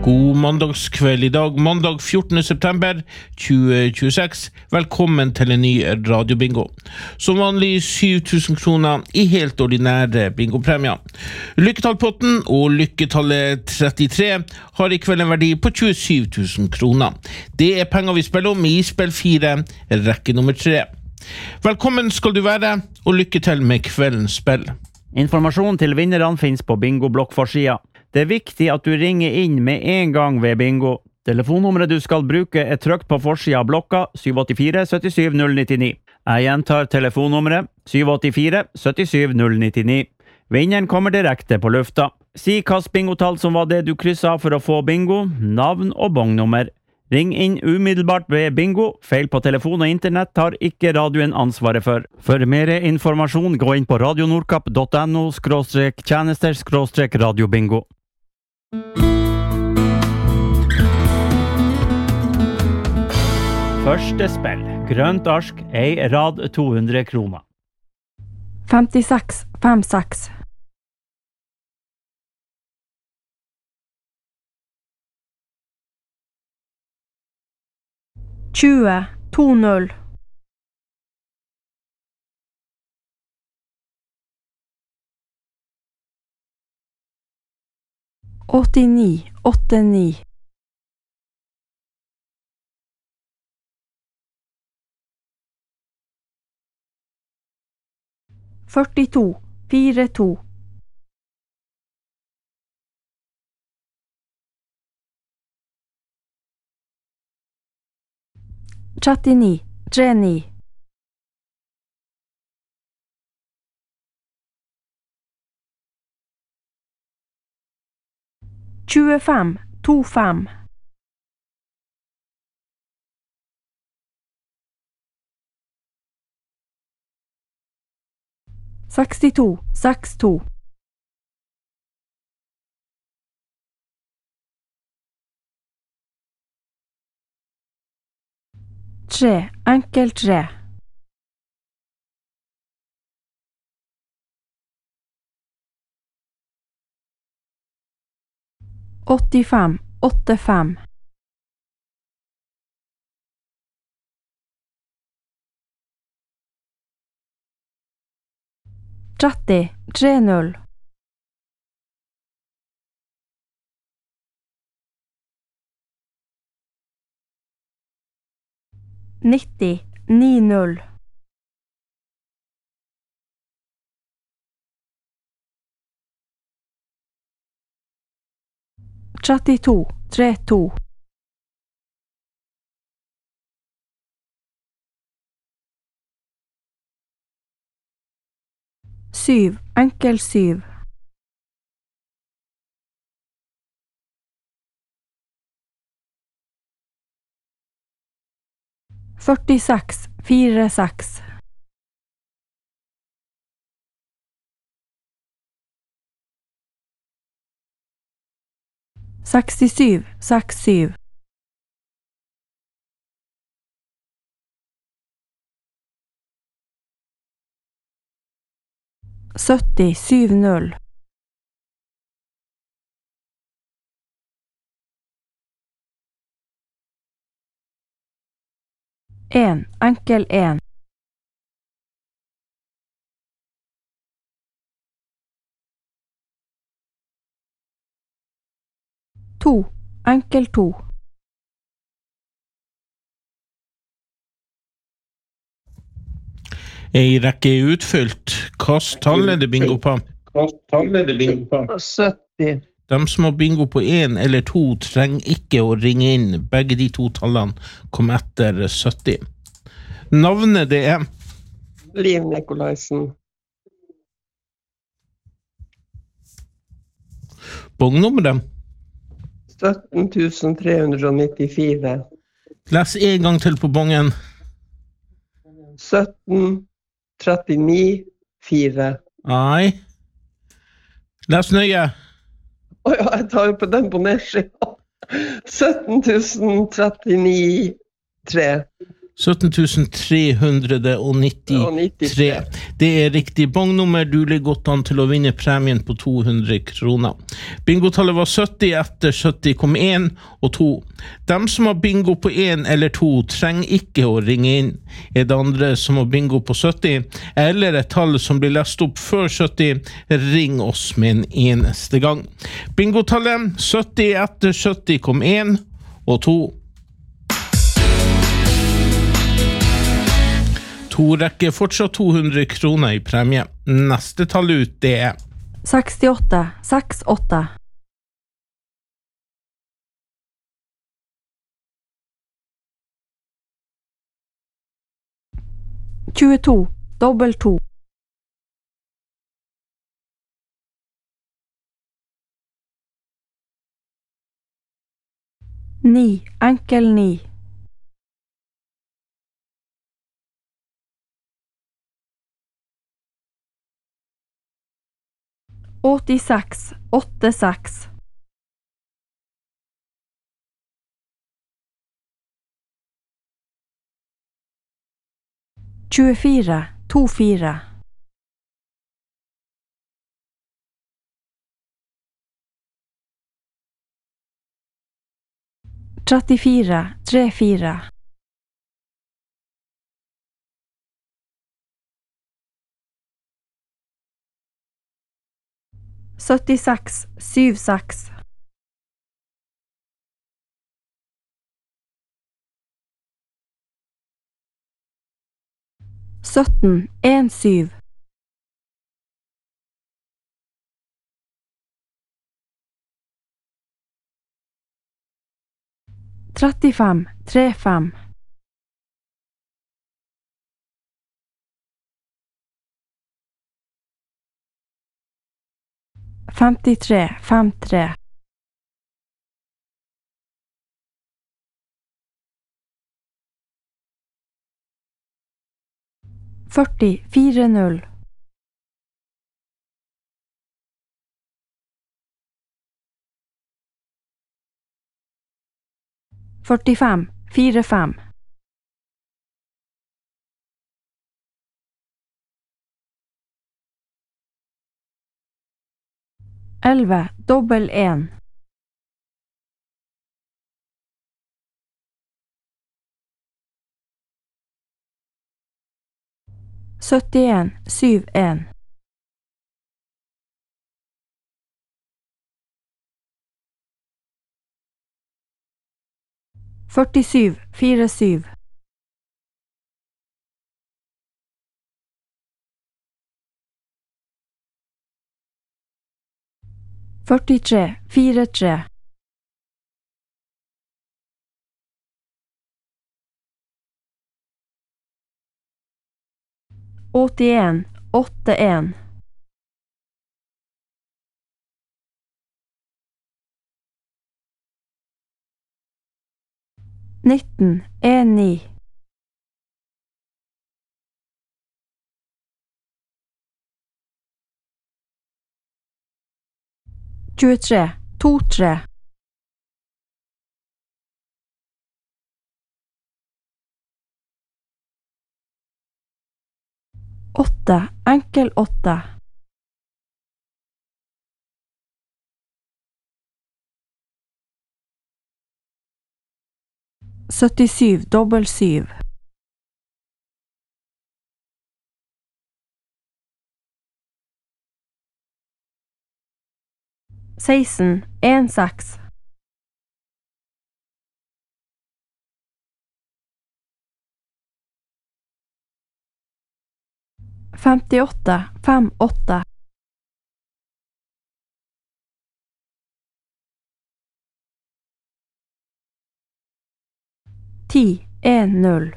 God mandagskveld I dag, mandag 14. september 2026. Velkommen til en ny radiobingo. Som vanlig 7000 kroner I helt ordinære bingopremier. Lykketallpotten og lykketallet 33 har I kveld en verdi på 27 000 kroner. Det penger vi spiller om I spill 4, rekke nummer 3. Velkommen skal du være, og lykke til med kveldens spill. Informasjon til vinnerne finnes på bingo-blokkforsida. Det viktig at du ringer inn med en gang ved bingo. Telefonnummeret du skal bruke trykt på forsida av blokka 784 77 099. Jeg gjentar telefonnummeret 784 77 099. Vinneren kommer direkte på lufta. Si hvilket bingotall som var det du krysset for å få bingo, navn og bongnummer. Ring inn umiddelbart ved bingo. Feil på telefon og internett tar ikke radioen ansvaret for. For mer informasjon, gå inn på radionordkapp.no/tjenester/radiobingo. Første spill. Grønt ark, ei rad 200 kroner. 56, 56. 20, 2-0. 89, 8-9. 42, 4-2. 39, 3-9. 25, 2-5. 62, 6-2. 3, enkel 3. 85, 8-5. 30, 3-0. 90, 9-0. 32, 3-2. 7, enkel 7. 46, 4-6. 67, 6-7. 70, 7-0. 1, enkel 1. 2, enkel 2. 'Ei rekke utfylt. Hvilket tall det bingo på? 70. De som har bingo på 1 eller 2 trenger ikke å ringe inn. Begge de to tallene kom etter 70. Navnet det Liv Nikolaisen. Bongnummeret. 17 394. Les en gang til på bongen. 17 39 4. Nei. Les nøye. Ja, jeg tar jo på den på nedsida. 17 039 3. 17.393. Det riktig bongnummer. Du ligger godt an til å vinne premien på 200 kroner. Bingotallet var 70 etter 70,1 og 2. Dem som har bingo på 1 eller 2 trenger ikke å ringe inn. Det andre som har bingo på 70, eller et tall som blir lest opp før 70, ring oss med en eneste gang. Bingotallet 70 etter 70,1 og 2. To rekker fortsatt 200 kroner i premie. Neste tall ut, det 68, 68. 22, dobbelt 2. 9, enkel 9. 86, 86. 24, 24. 34, 34. 76, 76. 17, 17. 35, 35. 53, 53. 40, 40. 45, 45. 11, dobbel 1. 71, 71. 47, 47. 43, 43. 81, 81. 19, 19. 23, 23. 8, enkel 8. 77, dobbel 7. 16, 16. 58, 58. 10, 10.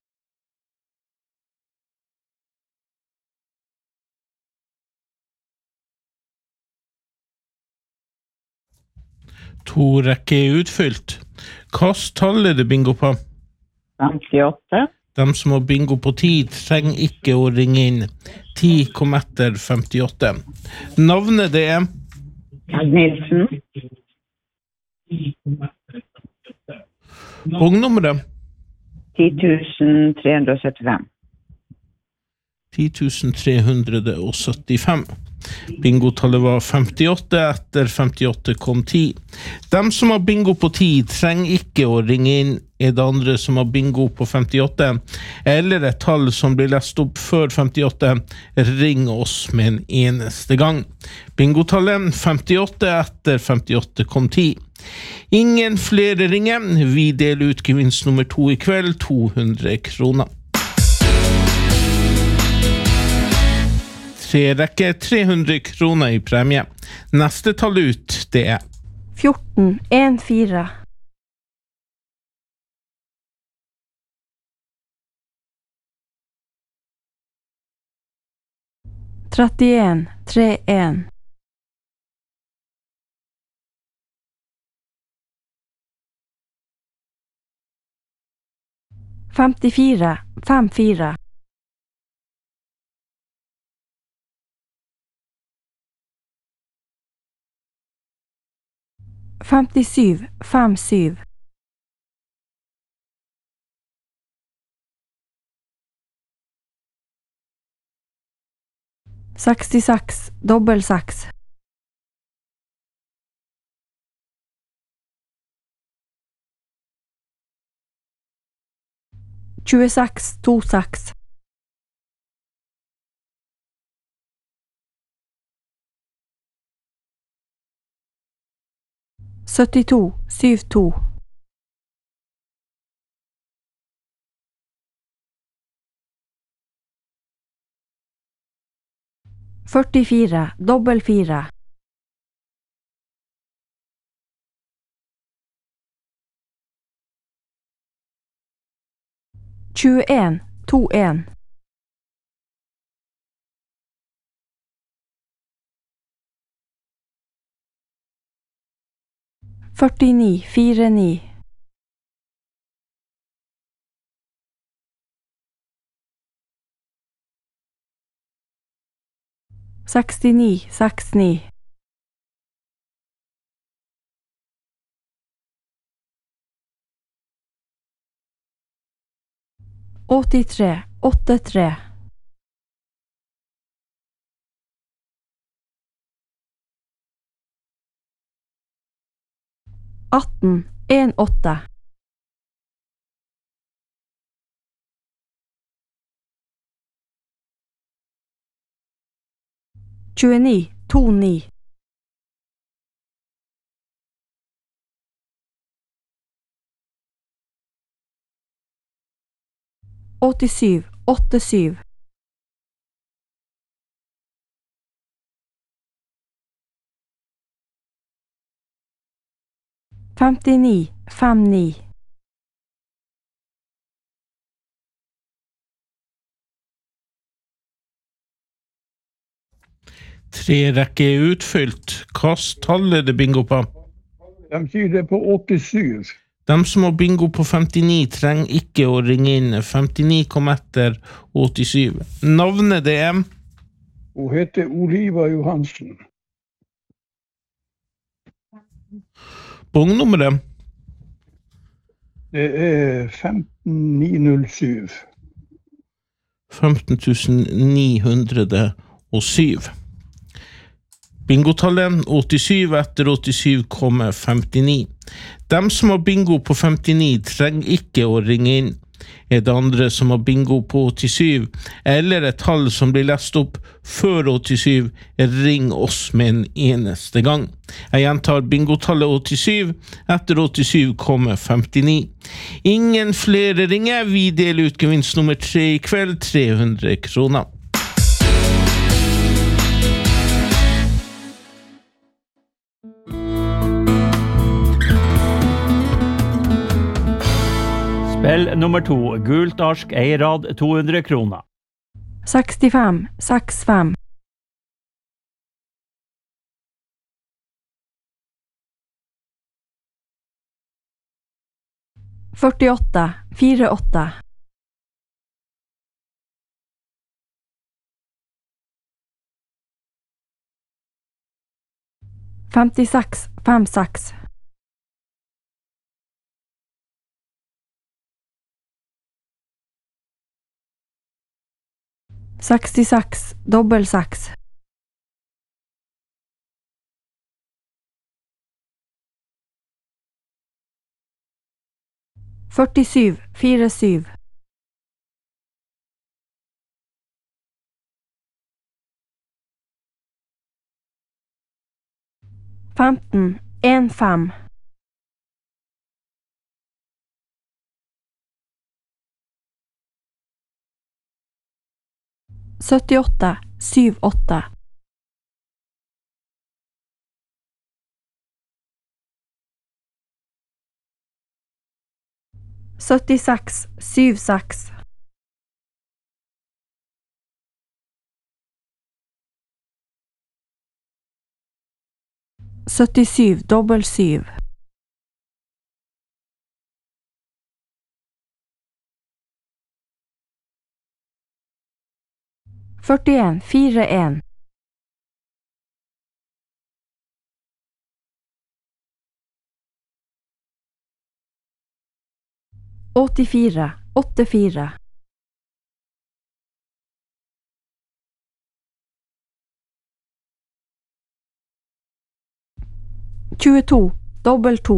2 rekker utfylt. Hvilket tall det bingo på? 58. De som har bingo på 10 trenger ikke å ringe inn. 10 kom etter 58. Navnet det Nilsen. Bongnummeret 10 375. 10.375. Bingotallet var 58, etter 58 kom 10. Dem som har bingo på 10 trenger ikke å ringe inn. Det andre som har bingo på 58, eller et tall som blir lest opp før 58, ring oss med en eneste gang. Bingotallet 58, etter 58 kom 10. Ingen flere ringer. Vi deler ut gevinst nummer 2 i kveld, 200 kroner. Rekke 300 kroner i premie. Neste tall ut, det er 14 14. 31 31. 54 54. 57 57. 66 6. 26 26. 72 72. 44 4. 21 21. 49 49. 69 69. 83 83. 18 18. 29 29. 87 87. 59 59. 3 rekke er utfylt. Hvilket tall er det bingo på? De sier det på 87. De som har bingo på 59 trenger ikke å ringe inn. 59 kom etter 87. Navnet det er? Hun heter Oliva Johansen. Bongnummeret? Det er 15907. 15.907. Bingotallet 87, etter 87 kommer 59. De som har bingo på 59 trenger ikke å ringe inn. Det andre som har bingo på 87, eller et tall som blir lest opp før 87, ring oss med en eneste gang. Jeg gjentar bingotallet 87, etter 87 kommer 59. Ingen flere ringer. Vi deler ut gevinst nummer 3 i kveld, 300 kroner. Spill nummer 2, gult arsk, eirad, 200 kroner. 65 65. 48 48. 56 56. 66, dobbel 6. 47, 47. 15, 15. 78, 78. 76, 76. 77, dobbel 7. 41, 41. 84, 84. 22, dobbel 2.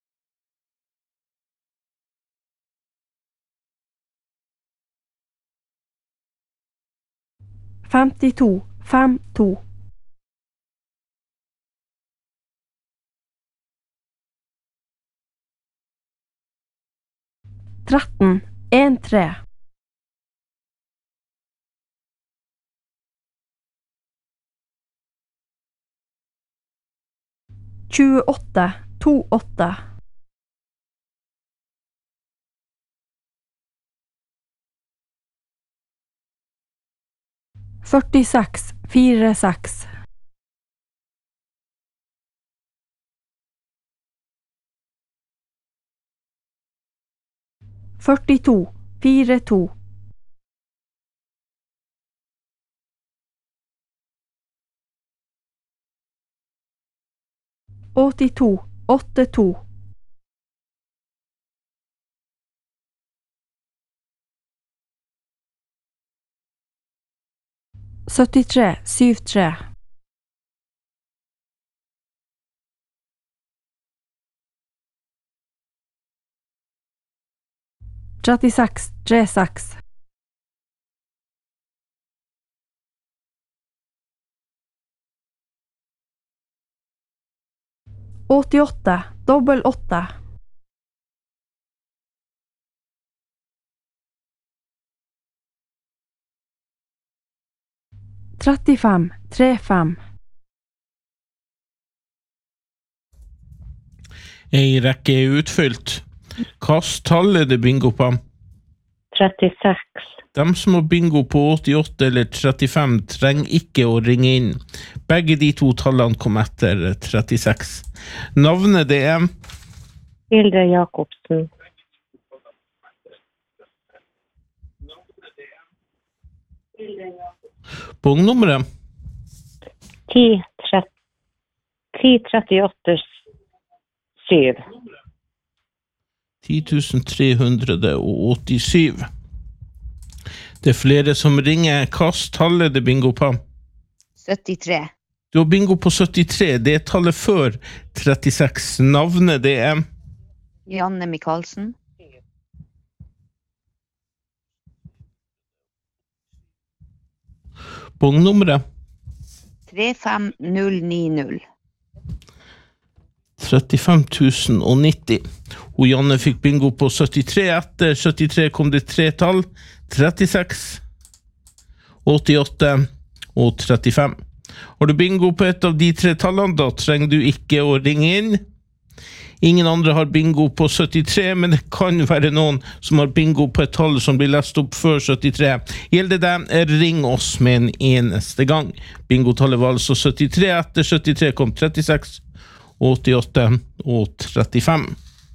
52, 52. 13, 13. 28, 28. 46, 46. 42, 42. 82, 82. 73, 73. 36, 36. 88, dobbel 8. 35, 35. Ei rekke er utfylt. Hvilket tall er det bingo på? 36. De som har bingo på 88 eller 35 trenger ikke å ringe inn. Begge de to tallene kom etter 36. Navnet det er Hilde Jakobsen. Bongnummeret 1038 7. 10.387. Det er flere som ringer. Hvilket tall er det bingo på? 73. Du har bingo på 73. Det er tallet før 36. Navnet det er Janne Michaelsen. Bongnummeret 35090. 35.090. Og Janne fikk bingo på 73. Etter 73 kom det tre tall. 36, 88 og 35. Har du bingo på et av de tre tallene, da trenger du ikke å ringe inn. Ingen andre har bingo på 73, men det kan være noen som har bingo på et tall som blir lest opp før 73. Gjelder det, ring oss med en eneste gang. Bingotallet var altså 73. Etter 73 kom 36, 88 og 35.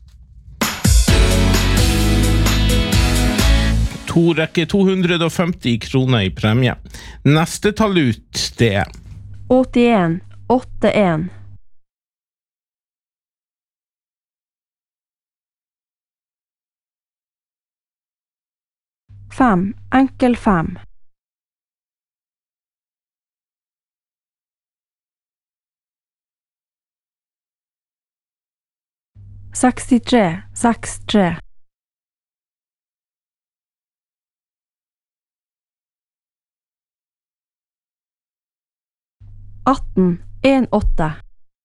To rekker 250 kroner i premie. Neste tall ut, det er 81, 81. 5, enkel 5. 63, 63. 18, 18.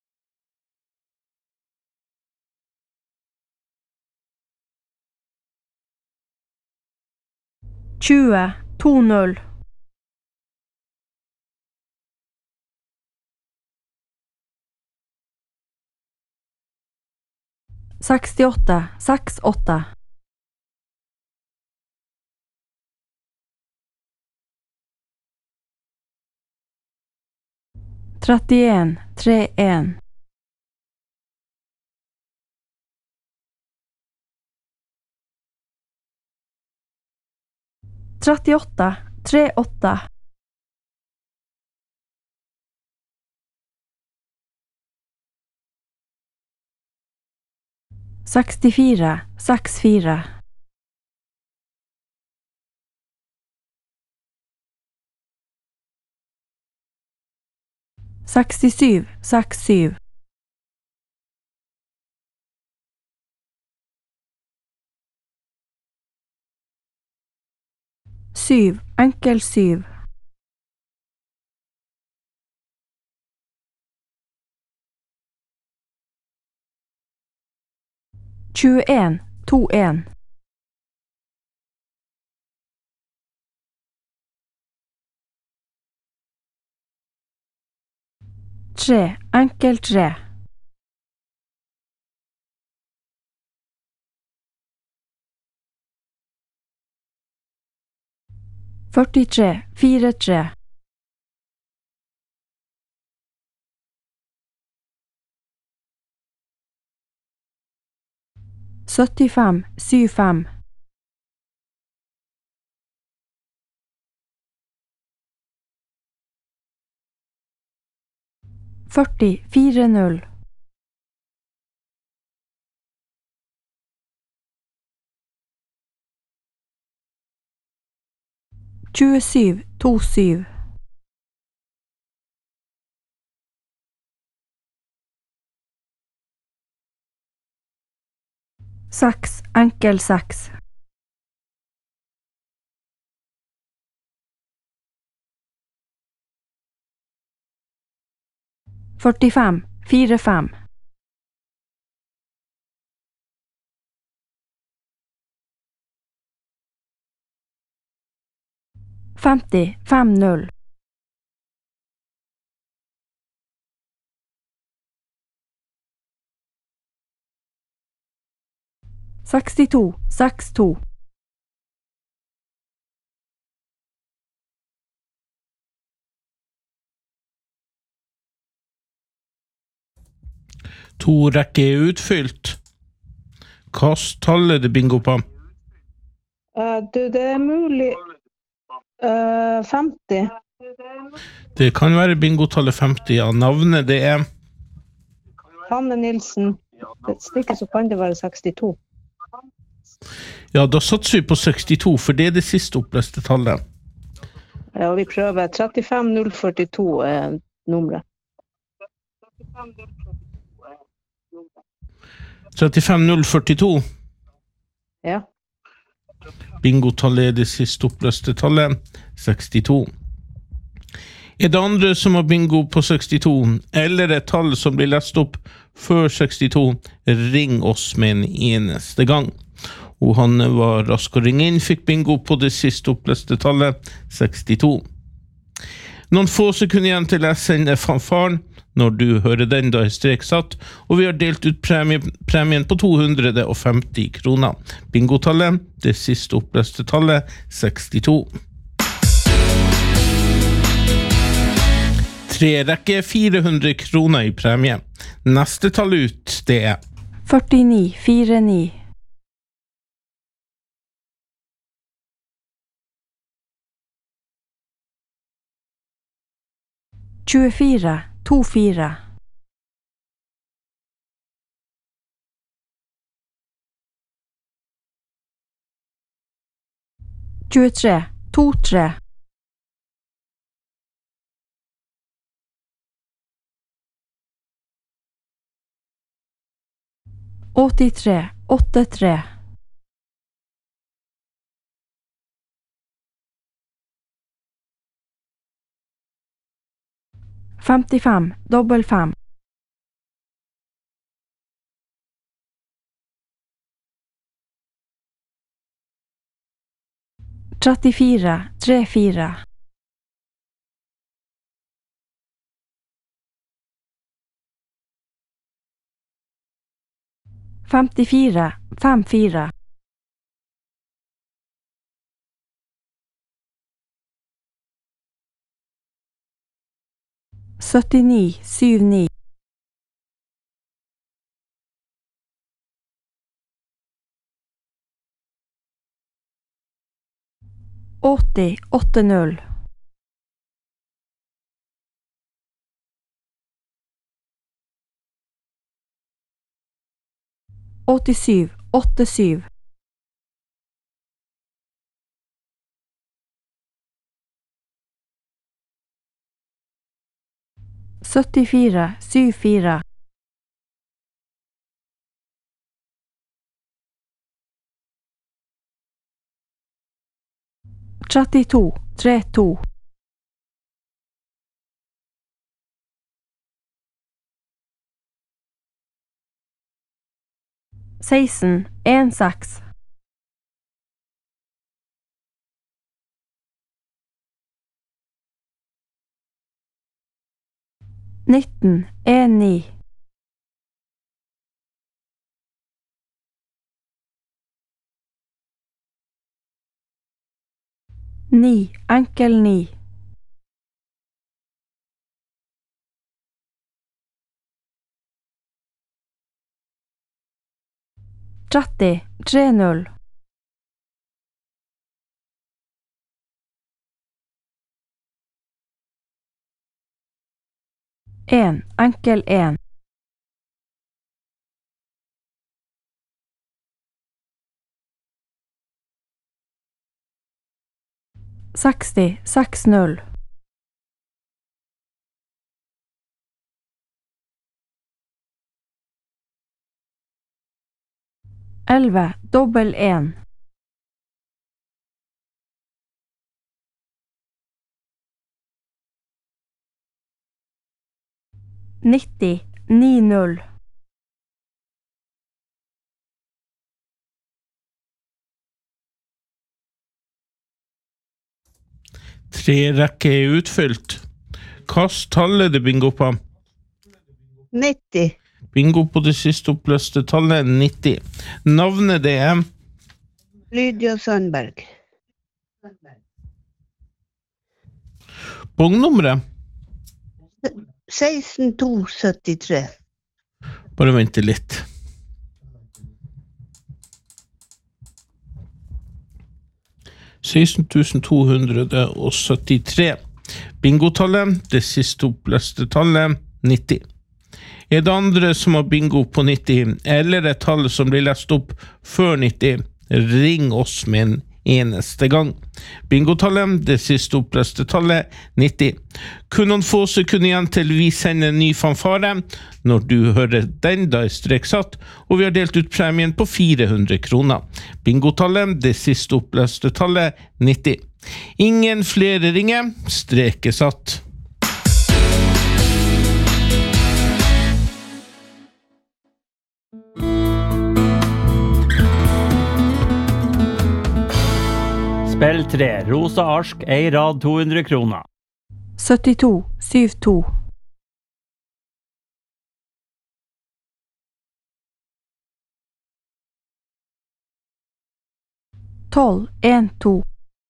20, 20. 68, 68. 31, 31. 38, 38. 64, 64. 67, 67. 7, enkel 7. 21, 21. 3, enkel 3. 43, 43. 75, 75. 40, 40. 27, 27. 6, enkel 6. 45, 45. 50, 50. 62, 62. 2 rekker er utfylt. Hva tallet det bingo på? Det er mulig 50. Det kan være bingotallet 50, ja. Navnet det er Hanne Nilsen. Hvis ikke så kan det være 62. Ja, da satser vi på 62, for det er det siste oppleste tallet. Ja, vi prøver 35042 er nummeret. 35042. Ja. Bingotallet er det siste oppleste tallet, 62. Er det andre som har bingo på 62, eller et tall som blir lest opp før 62, ring oss med en eneste gang. Og han var rask å ringe inn, fikk bingo på det siste oppleste tallet, 62. Noen få sekunder igjen til jeg sender fanfaren. Når du hører den, da er strek satt, og vi har delt ut premien på 250 kroner. Bingotallet, det siste oppleste tallet, 62. 3 rekker 400 kroner i premie. Neste tall ut, det er 49, 49. 24, 24. 23, 23. 28, 83 83 55 55 34 34 54 54 79 79 80 80 87 87 74 74 32 32 16 16 19 19 9 enkel 9 30 30 1 enkel 1 60 60 11 dobbel 1 90 90 3 rekker er utfylt. Kast tallet det bingo på. 90. Bingo på det siste oppløste tallet 90. Navnet det er Lydia Sandberg. bongnummeret. 16273. Bare vente litt. $16,273. Bingotallet, det siste oppløste tallet, 90. Er det andre som har bingo på 90, eller et tall som blir lest opp før 90, ring oss med en eneste gang. Bingotallet, det siste oppløste tallet, 90. Kun noen få sekunder igjen til vi sender en ny fanfare. Når du hører den, da er strek satt, og vi har delt ut premien på 400 kroner. Bingotallet, det siste oppløste tallet, 90. Ingen flere ringer, strek er satt. Spill 3, Rosa Arsk, ei rad 200 kroner. 72 72 12 1 2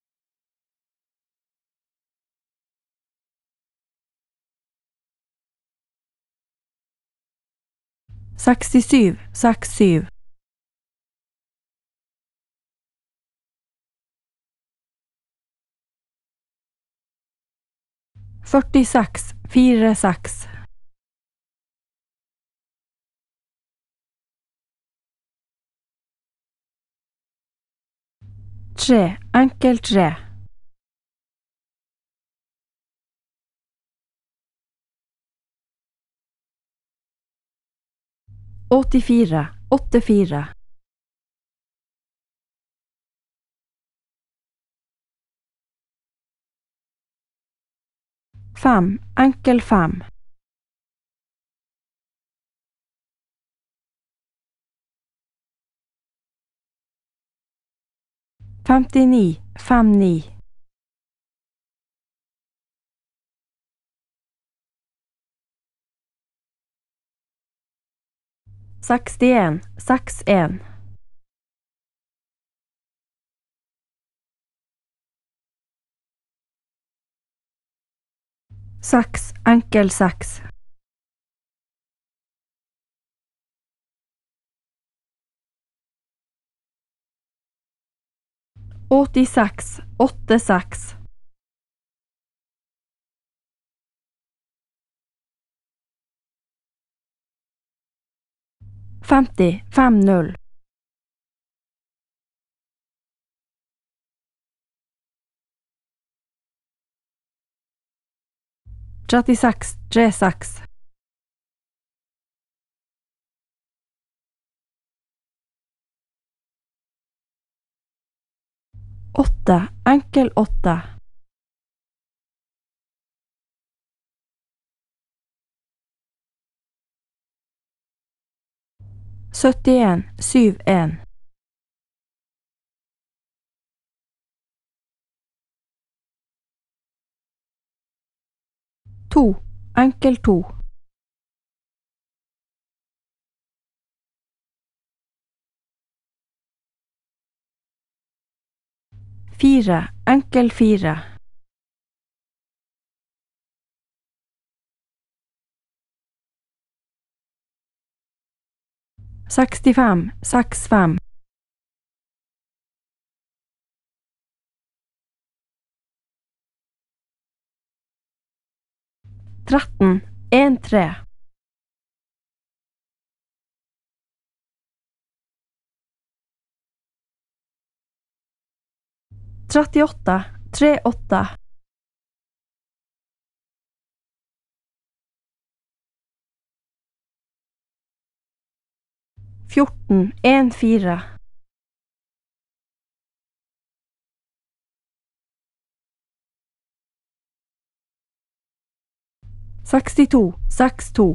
67 67 46 46 3 enkel 3 84 84 5 enkel 5 59 59 61 61 6 enkel 6 86 86 50 50 36 36 8 enkel 8 71 71 2 enkel 2 4 enkel 4 65 65 13 13 38 38 14 14 62 62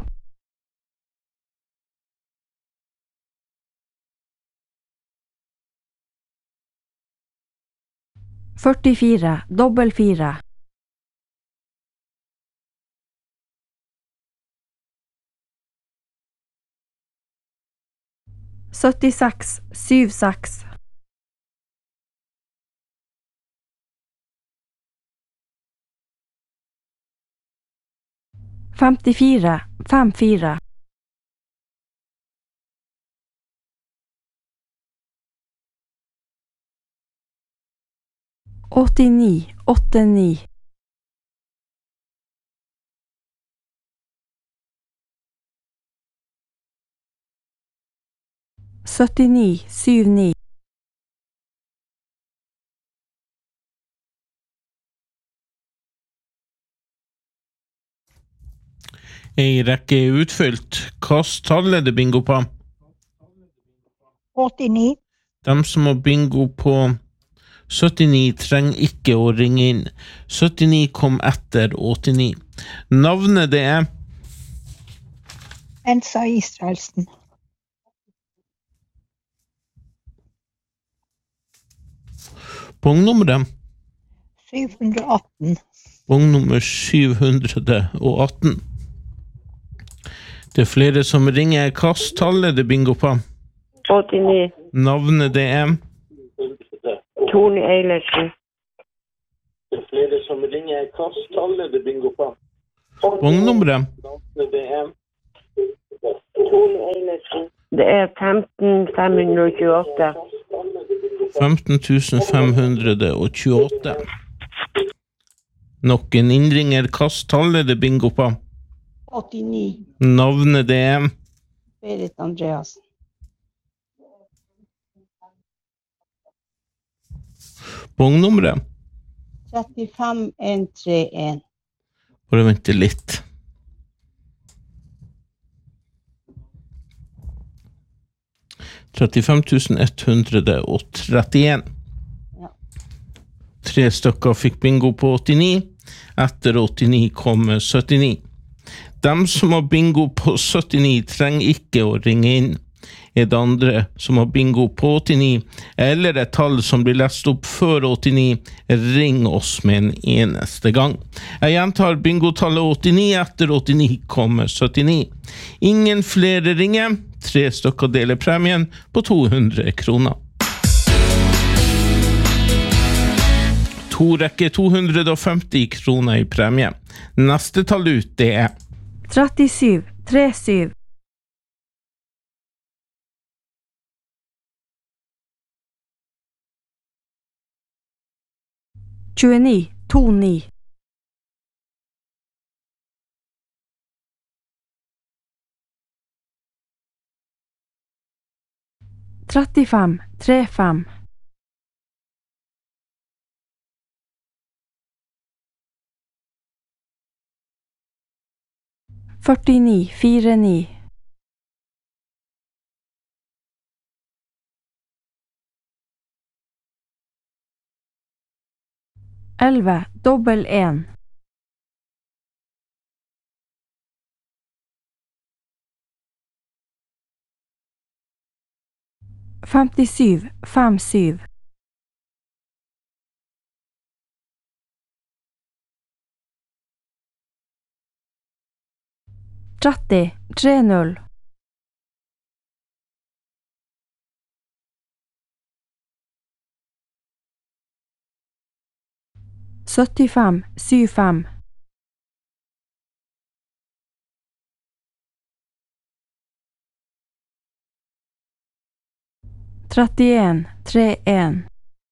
44 dobbel 4 76 76 54 54 89 89 79 79 En rekke er utfylt. Kast tallet det bingo på. 89. De som har bingo på 79 trenger ikke å ringe inn. 79 kom etter 89. Navnet det er Ensa Israelsen. Pongnummeret. 718. Vognummer 718. Det er flere som ringer. Kast tallet det bingo på. 89. Navnet det er Tone Eilertsen. Det er flere som ringer. Kast tallet det bingo på. Vognnummeret. Navnet det er Tone Eilertsen. Det er 15 528. 15 528. Nok en innringer. Kast tallet det bingo på. 89. Navnet det er Berit Andreasen. Vognnummeret. 35 131. Bare vente litt. 35 131. 3 stykker fikk bingo på 89. Etter 89 kom 79. Dem som har bingo på 79 trenger ikke å ringe inn. Det andre som har bingo på 89, eller et tall som blir lest opp før 89, ring oss med en eneste gang. Jeg gjentar bingotallet 89, etter 89 kom 79. Ingen flere ringer. 3 stykker deler premien på 200 kroner. To rekker 250 kroner i premie. Neste tall ut, det er 37 37 29 29 35 35 49 49 11 dobbel 1 57 57 30 30 75 75 31 31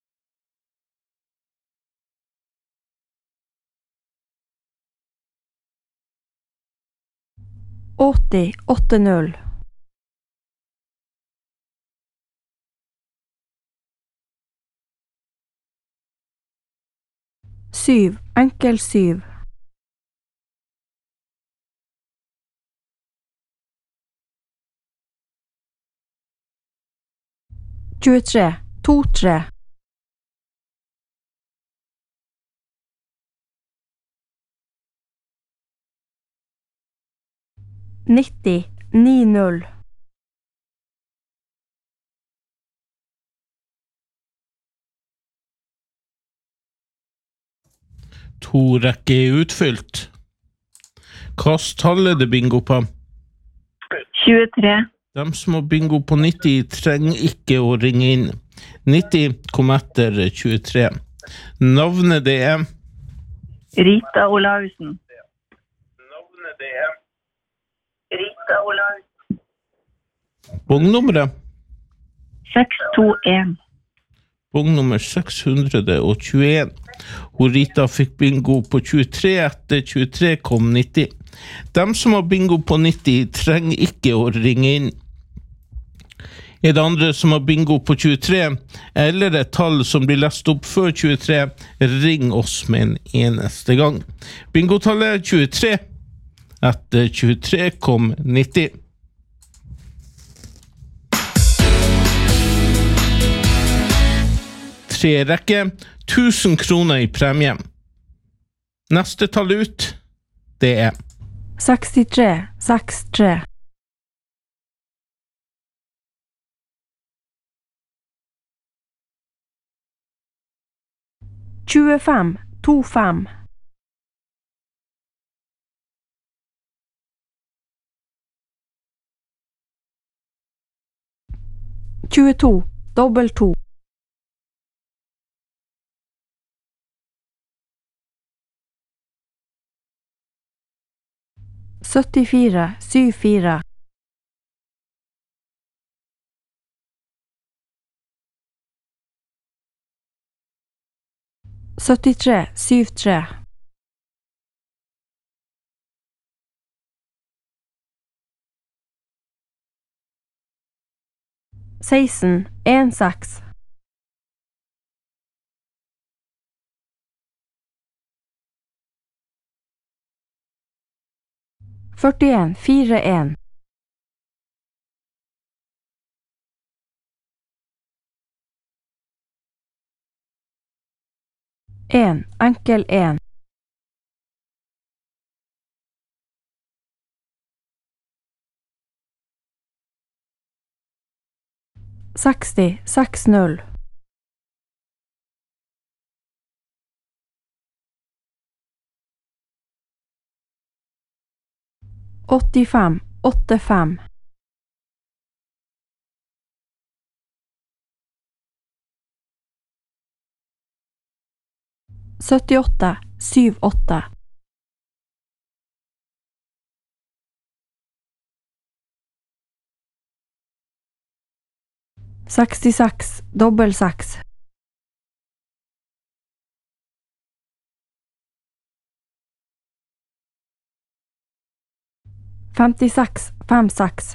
80 80 7 enkel 7 23 23 90 90 To rekker er utfylt. Kast tallet det bingo på. 23. De som har bingo på 90 trenger ikke å ringe inn. 90 kom etter 23. Navnet det er Rita Olausen. Navnet det er Rita Olausen. Bongnummeret 621. Bongnummer 621. Rita fikk bingo på 23, etter 23 kom 90. De som har bingo på 90 trenger ikke å ringe inn. Det andre som har bingo på 23, eller et tall som blir lest opp før 23, ring oss med en eneste gang. Bingotallet er 23. Etter 23 kom 90. Tre rekke, 1000 kroner i premie. Neste tall ut, det er 63 63 25 25 22 dobbel 2 74 74 73 73 16 16 41 41 1, enkel 1. 60, 60. 85, 85. 78, 78. 66, dobbel 6. 56, 56.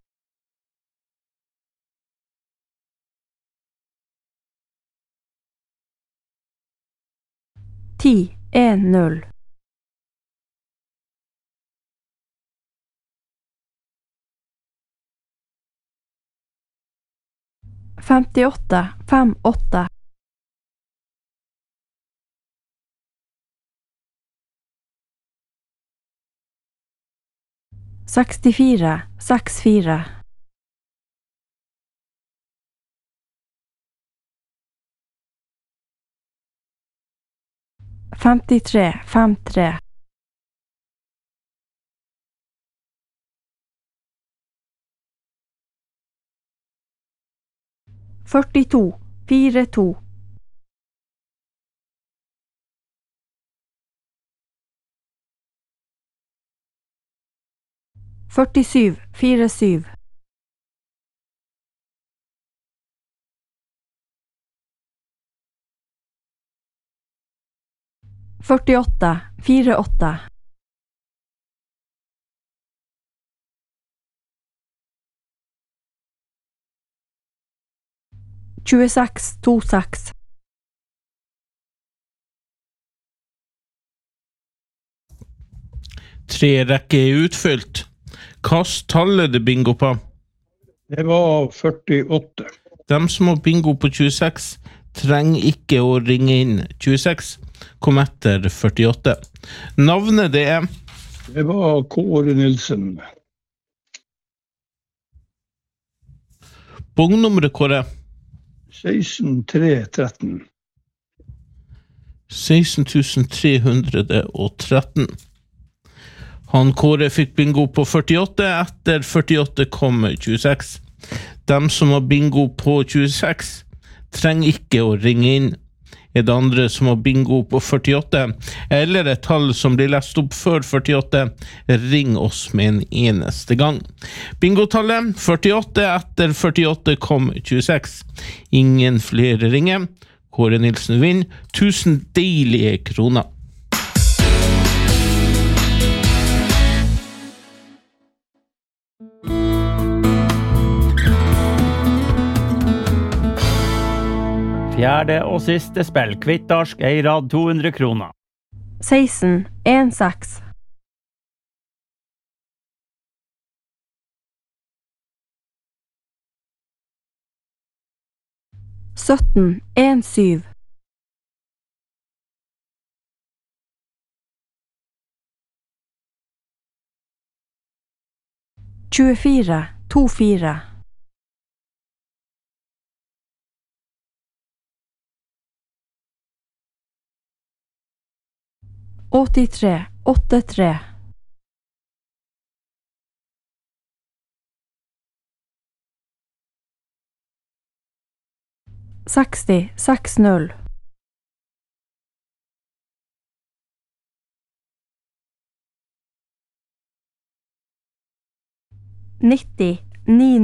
10, 1, 0. 58, 5, 8. 64, 6, 4. 53, 5, 3. 42, 4, 2. 47, 4, 7. 48, 4, 8. 26, 2, 6. 3 rekker er utfylt. Kast tallet det bingo på. Det var 48. De som har bingo på 26 trenger ikke å ringe inn. 26 kom etter 48. Navnet det er Det var Kåre Nilsen. bongnummeret Kåre. 16313. 16.313. Han Kåre fikk bingo på 48, etter 48 kom 26. De som har bingo på 26 trenger ikke å ringe inn. Er det andre som har bingo på 48, eller et tall som blir lest opp før 48, ring oss med en eneste gang. Bingotallet 48, etter 48 kom 26. Ingen flere ringer. Kåre Nilsen vinner 1000 deilige kroner. Fjerde og siste spill, Kvittarsk, Eirad 200 kroner. 16, 1, 6. 17, 1, 7. 24, 2, 4. 83, 8, 3. 60, 6, 0. 90, 9,